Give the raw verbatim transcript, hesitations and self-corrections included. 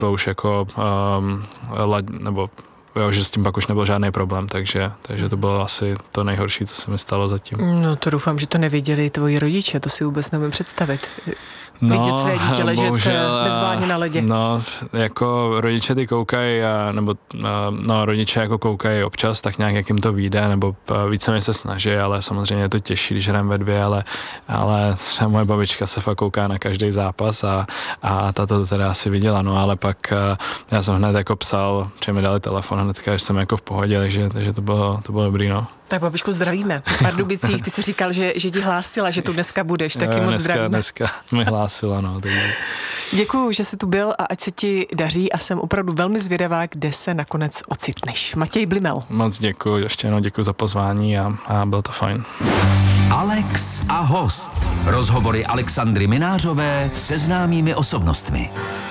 bylo už jako um, lad, nebo jo, že s tím pak už nebyl žádný problém, takže, takže to bylo asi to nejhorší, co se mi stalo zatím. No to doufám, že to neviděli tvoji rodiče, to si vůbec nevím představit. No, vidět své dítě ležet bezvládně na ledě. No, jako rodiče ty koukají, nebo no, rodiče jako koukají občas, tak nějak jak jim to vyjde, nebo více mi se snaží, ale samozřejmě je to těžší, když hrám ve dvě, ale, ale třeba moje babička se fakt kouká na každý zápas a, a tato to teda asi viděla, no, ale pak já jsem hned jako psal, že mi dali telefon hnedka, že jsem jako v pohodě, takže, takže to bylo, to bylo dobrý, no. Tak babičku zdravíme. V Pardubicích, ty jsi říkal, že, že ti hlásila, že tu dneska budeš, taky jo, moc dneska, zdravíme. Dneska mi hlásila, no. Děkuju, že jsi tu byl a ať se ti daří a jsem opravdu velmi zvědavá, kde se nakonec ocitneš. Matěj Blimel. Moc děkuju, ještě jednou děkuju za pozvání a, a bylo to fajn. Alex a host. Rozhovory Alexandry Minářové se známými osobnostmi.